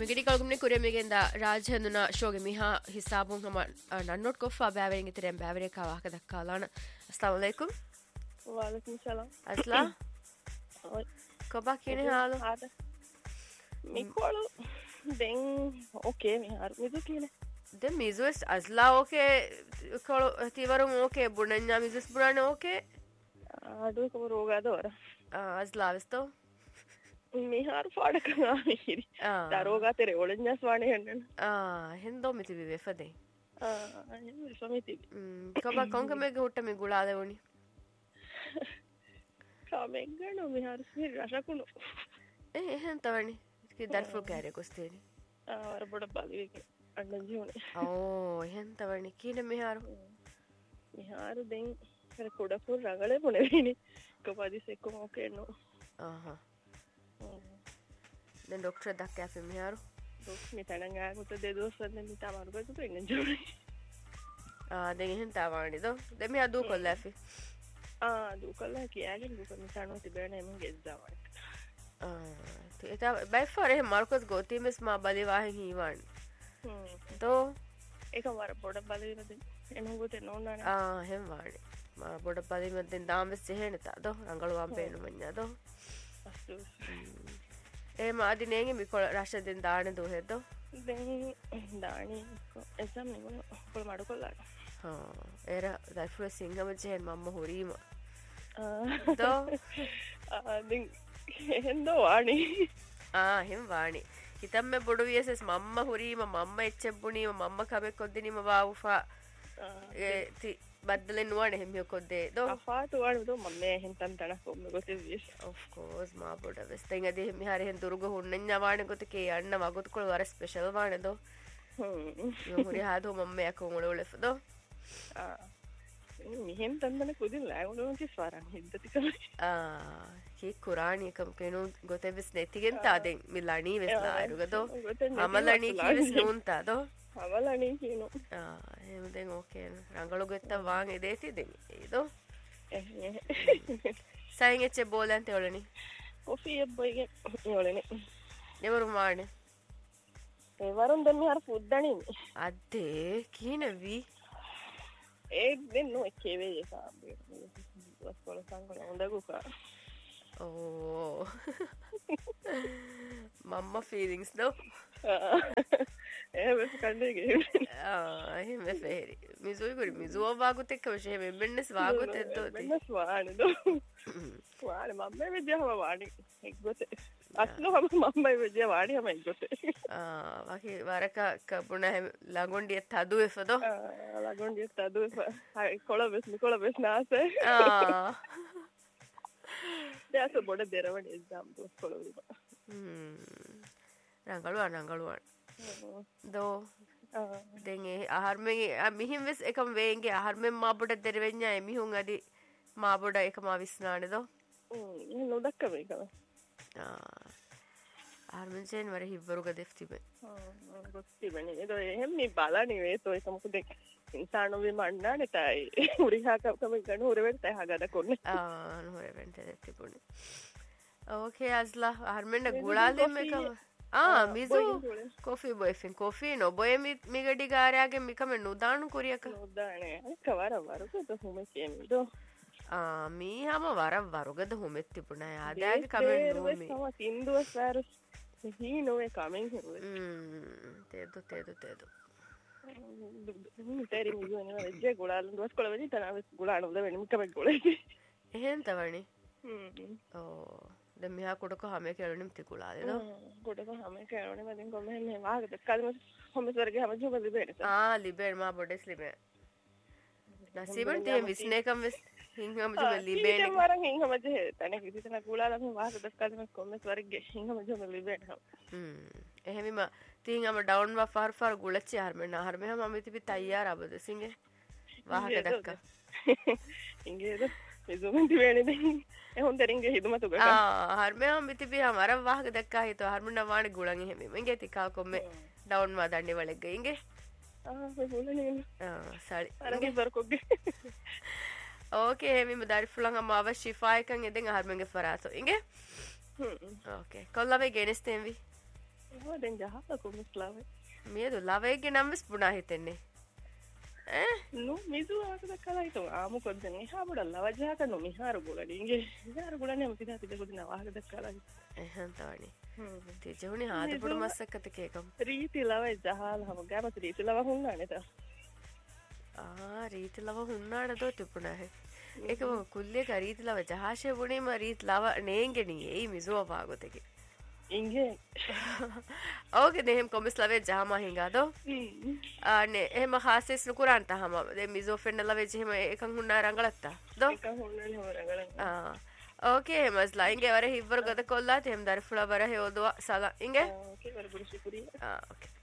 ಮಿಗಡಿ ಕಳ್ಗುಮ್ನೆ ಕುರೆ ಮಿಗೆಂದ ರಾಜಹಂದುನ ಶೋಗೆ Miha ಹಿಸಾಬುಂ ಹಮ ನನ್ನೋಟ್ ಕೊಫಾ ಬ್ಯಾವರಿಂಗ್ ತಿರೆಂ ಬ್ಯಾವರೆ ಕಾ ವಾಕ ದಕ್ಕಾಲಾನ ಅಸ್ಸಲಾಮು ಅಲೈಕುಂ ವಾಲೈಕುಂ ಸಲಾಂ ಅಸ್ಲಾ ಕೊಬಾ ಕಿನೆ ಹಾಲು ಆದ ಮಿಕೋಳು ದೆನ್ ಓಕೆ ಮಿ ಹಾರು ಮಿದು ಕಿನೆ ದೆನ್ ಮಿಜುಸ್ ಅಸ್ಲಾ ಓಕೆ ಕೊಳು ತಿವರುಂ ಓಕೆ ಬುಣನ್ಯಾ ಮಿಜುಸ್ ಬುಣಾನೆ ಓಕೆ ಆಡು ಕೋ ರೋಗಾದವರ ಅಸ್ಲಾ ವಿಸ್ತೋ මිහාර පාඩකම මිහිරි දරෝගා තෙරේ ඔලෙන්ජස් වාණේ හෙන්නන හෙන්දෝ මිති විවේ ෆදේ සමිති කබා කොංකමෙග හුට්ට මි ගුලාද වුනි කාමෙග්ගනෝ මිහාර සිරි රසකුණු එහෙන් තවනි කි දර්ෆුල් කෑරේ කොස්තේනි අර බොඩ බලවික අන්න ජීවනේ ඕ එහෙන් තවනි කීන මිහාර දෙන් කර කොඩපුර රගලේ පොනෙවිනි කපාදිස් එක්කම ඕකේනෝ දැන් ડોක්ටර් දක්කා ෆෙමියාරු මේ තනංග ආගොත දෙදොස් වන්දෙන් මිතා මාරුගතු ඉන්න ජෝනේ දැන් එහෙන් තාවානිද දැන් මෙයා දූ කොල්ලාෆි දූ කොල්ලා කියාගෙන දූ කොල්ලා තනෝ තිබෙන එමන් ගෙද්දාවයි ඒතා බයි ෆොර එහෙ මාර්කස් ගෝතිමස් මා බලි වාහෙන් හීවාන් තෝ ඒක වර පොඩ බලවිද එමන් ගොතේ නෝනානේ එහෙන් වානේ මා පොඩ බලි මැදෙන් දාමස් එහෙනතා දෝ රංගලුවම් පේනු මඤ්ඤා දෝ මාදි නේගේ මිකොල රශදෙන් දාන දෝහෙදෝ දානි එසම් නිගුණ කොළ මඩු කොල්ලාට ඒර දර්ෆුව සිංහම ජයෙන් මම්ම හුරීම දෝ එහෙන්දෝ වානි හෙම් වානි හිතම්ම බොඩු වියසස් මම්ම හුරීම මම්ම එච්චෙබ්බුණීම මම්ම කමෙක් කොද්දිනීම වාවුෆා බද්දලෙන් නුවන හෙමිය කොද්දේ දෝ අපාතුවානු මම්මේ හෙන්තන් තනක් කොම්ම ගොතේ වියස් of course මා බොඩ වෙස්තෙන් අද හෙමි හරි හෙන් දුරුග හුන්නෙන් ඥාවාන ගොතකේ යන්න වගොත් කොළ වර ස්පෙෂල් වාන දෝ යොහුරි හාදෝ මම්මේ අකුන් වල වල දෝ මිහෙන් තන්දන කුදින් ලෑගුණු කිස් වරන් හිද්දති කම කී කුරාණි එකම කෙනු ගොතේ වෙස් නැතිගෙන් තාදෙන් මිලාණී වෙස්ලා අරුග දෝ අමලණී කීස් නුන්තා දෝ අවලණී කියනු එහෙම දැන් ඕකේ රංගලු ගෙත්ත වාන් එදේති දෙමි ඒදෝ සයින් එච්ච බෝලන් තෙවලනි කොෆි එබ්බයිගේ යෝලනේ එවරු මානේ ඒ වරුන් දෙන්න හර පුද්දණි අද්දේ කීනවි ඒ දෙන්නෝ එකේ වේ ඒකාබේ වස්කොල සංගල හොඳගුකා ඕ මම්ම ෆීලිංස් දෝ එහෙම කන්නේ එහෙම ෆෙහෙරි මිසුයි කුරි මිසුව වාගුත් එක්ක වශයෙන් මෙන්නෙස් වාගුත් එද්දෝ මෙන්නෙස් වානේ දෝ වානේ මම්මේ විද්‍යාව වානේ එක්ගොතේ අස්ලෝ මම්මේ විද්‍යාව වානේ හැම එක්ගොතේ වාකි වරක කපුණ ලගොන්ඩිය තදුවේ ෆදෝ ලගොන්ඩිය තදුවේ හරි කොළබස් නාසේ දැස බොඩ දෙරවන එක්සාම් දොස් කොළවිපා රංගලුවන් දෝ දැන් ඒ ආහාරමේ මිහිම් වෙස් එකම වේන්ගේ ආහාරමෙන් මා බොඩ දෙරවෙඤ්ඤා මිහුන් අදි මා බොඩ එකම විස්නානේ දෝ නොදක්ක මේකම ආහාරමෙන් ජෙන් වර හිවරුග දෙෆ්තිබේ ගොස්තිබනේ ඒතෝ එහෙම මේ බලන්නේ වේ තෝ ඒක මොකද ඉන්සානෝ වේ මන්නානේ තයි උරිහා කම ගන්න උරෙන් තයි හගද කොන්නේ නුරෙන් තේ තිබුණේ ඕකේ අස්ලා ආහාරමෙන් ගුලාලෙ මේකම මිසු කොෆි බොයිෆින් කොෆි no boy මිගඩි ගාරයාගේ මිකම නුදාණු කුරියක නුදානේ කවර වරුකද හොම කියමිදෝ මී හැම වර වරුගද හොමෙත් තිබුණා යාදාගේ කමෙන් නෝමි තව සින්දුවස් වරස් හී නොවේ කමෙන් තේදු තේරි මිගුනේ වෙජ්ජේ ගුලාලන් දොස් කොළ වෙදි තන ගුලාන උද වෙනින් කමෙන් ගොලේ එහෙන් තවනි ඕ දැන් මෙහා කොටක හැම කෙරෙන්නේ තිකුලාදේ නෝ කොටක හැම කෙරෙන්නේ මදින් කොම්ම මේ වාගද කල්ම හොම්බස් වර්ගේ හැම ජොබ ලිබෙන ලිබෙන මා බොඩස් ලිබෙන නසීබන් තේ විස්නේකම් විස් හින්ගම ජොබ ලිබෙන ඉතින් වරන් හින්ගම ජේ තන කිසිතන කුලාලන් වාගද කල්ම කොම්මස් වර්ගේ හින්ගම ජොබ ලිබෙන එහෙමම තින්ගම ඩවුන් වා ෆාර ගුලච්චි හර්මෙන හර්මෙ හැම මිතිපි තයාර අබද සිංගේ වාහක දක්ක ඉංගේද ඉදුමන්ති වේනේ ehon teringe hidumatu gaka harme ham bitibi hamara wahga dakka hito harmuna waani gulan ehme menge tika komme down ma danne walegge inge bulane sari arage barkogge okay ehme madari fulan amma ava shifa ekan eden harmenge faraso inge okay kollave genestemvi දැන් ජහක කොමස්ලාවේ මියදු ලවේගේ නම් විස් පුණා හිතෙන්නේ no mizu akada kala ito aamu kodden eha bodalla wajhaka no miharu golani inge miharu golani am sida tide kodina wahada kala ehan tawani te jehuni hada podu massakata kekam riti lawa jahal ham gamas riti lawa hunna ne ta riti lawa hunnaada do tipuna he eka kulle ka riti lawa jahashe bune ma riti lawa neenge ni ei mizuwa pagotege inge okay nehem komis lave jama hinga do ne ehma khasis nukuran ta hama de mizo fenna lave jehma ekan hunna rangalatta do ekan hunna ne rangalatta okay masla inge ware hivvar gada kolla tem dar fula bara he odwa sala inge okay war buru shukriya okay